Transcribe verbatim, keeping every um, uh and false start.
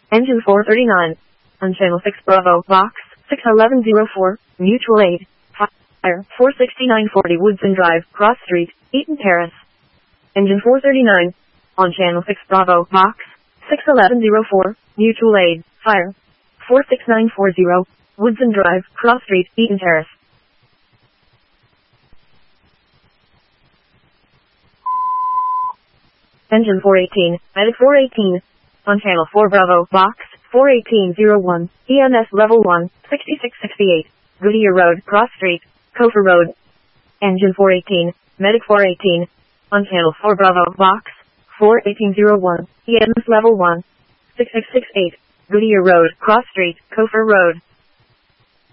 Engine four thirty-nine. On channel six Bravo, box six eleven zero four, mutual aid. Fire, four sixty-nine forty Woodson Drive, Cross Street, Eaton Terrace. Engine four thirty-nine. On channel six Bravo, box six eleven zero four, mutual aid. Fire, four six nine four zero, Woodson Drive, Cross Street, Eaton Terrace. Engine four eighteen, Medic four eighteen. On channel four Bravo, box four eighteen zero one, E M S level one, sixty-six sixty-eight, Goodyear Road, Cross Street, Cofer Road. Engine four eighteen, Medic four eighteen. On channel four Bravo, box four eighteen zero one, E M S level one, sixty-six sixty-eight, Goodyear Road, Cross Street, Cofer Road.